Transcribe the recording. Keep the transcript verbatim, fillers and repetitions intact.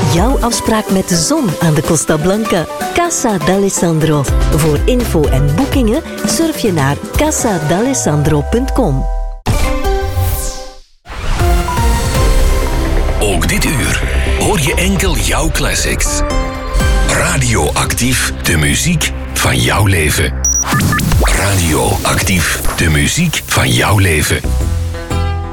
Jouw afspraak met de zon aan de Costa Blanca. Casa d'Alessandro. Voor info en boekingen surf je naar casa d'alessandro punt com. Ook dit uur hoor je enkel jouw classics. Radioactief, de muziek van jouw leven. Radioactief, de muziek van jouw leven.